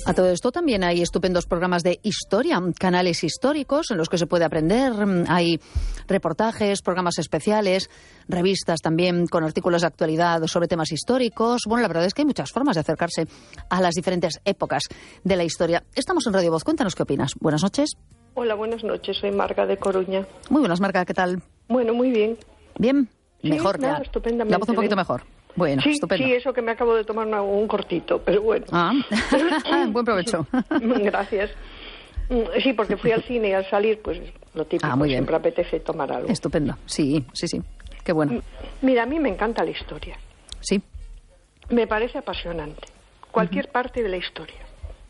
A todo esto también hay estupendos programas de historia, canales históricos en los que se puede aprender. Hay reportajes, programas especiales, revistas también con artículos de actualidad sobre temas históricos. Bueno, la verdad es que hay muchas formas de acercarse a las diferentes épocas de la historia. Estamos en Radio Voz. Cuéntanos qué opinas. Buenas noches. Hola, buenas noches. Soy Marga de Coruña. Muy buenas, Marga. ¿Qué tal? Bueno, muy bien. ¿Bien? Sí, Mejor ya. Estupendamente. La voz un poquito mejor. Bueno, sí, estupendo. Sí, eso que me acabo de tomar un cortito, pero bueno. Buen provecho. Gracias. Sí, porque fui al cine y al salir, pues lo típico, muy bien. siempre apetece tomar algo. Estupendo. Sí. Qué bueno. Mira, a mí me encanta la historia. Sí. Me parece apasionante. Cualquier parte de la historia.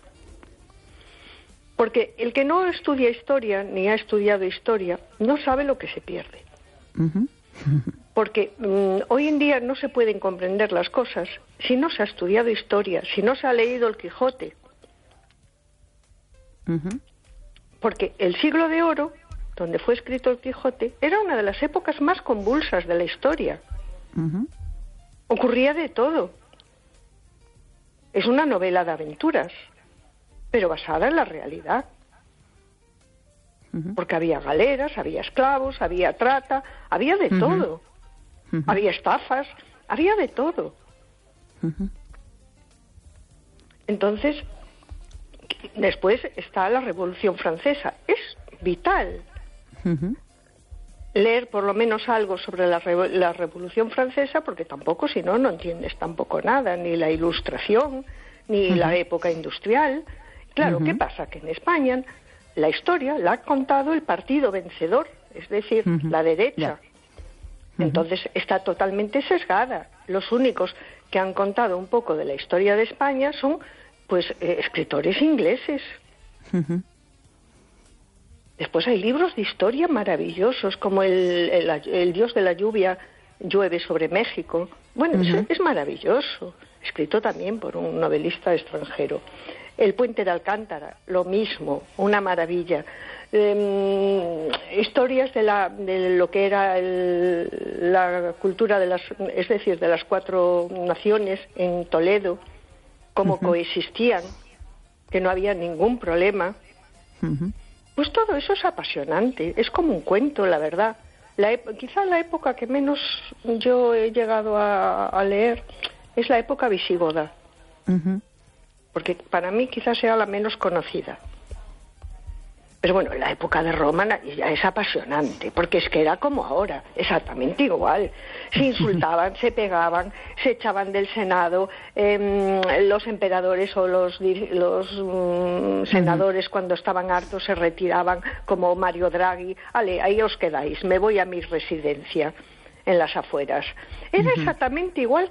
Porque el que no estudia historia, ni ha estudiado historia, no sabe lo que se pierde. Porque hoy en día no se pueden comprender las cosas si no se ha estudiado historia, si no se ha leído el Quijote. Porque el siglo de oro, donde fue escrito el Quijote, era una de las épocas más convulsas de la historia. Ocurría de todo. Es una novela de aventuras, pero basada en la realidad. Porque había galeras, había esclavos, había trata, había de todo. Había estafas, había de todo. Entonces, después está la Revolución Francesa. Es vital leer por lo menos algo sobre la Revolución Francesa, porque tampoco, si no, no entiendes tampoco nada, ni la Ilustración, ni la época industrial. Claro, ¿qué pasa? Que en España la historia la ha contado el partido vencedor, es decir, la derecha. Entonces está totalmente sesgada. Los únicos que han contado un poco de la historia de España son, pues, escritores ingleses. Después hay libros de historia maravillosos, como el Dios de la lluvia llueve sobre México. Bueno, es maravilloso, escrito también por un novelista extranjero. El Puente de Alcántara, lo mismo, una maravilla. Historias de lo que era la cultura de las cuatro naciones en Toledo, cómo coexistían, que no había ningún problema. Pues todo eso es apasionante, es como un cuento, la verdad. Quizá la época que menos yo he llegado a leer es la época visigoda, porque para mí quizás sea la menos conocida. Pero bueno, la época de Roma ya es apasionante, porque es que era como ahora, exactamente igual. Se insultaban, se pegaban, se echaban del Senado, los emperadores o los senadores, cuando estaban hartos, se retiraban, como Mario Draghi. Ale, ahí os quedáis, me voy a mi residencia en las afueras. Era exactamente igual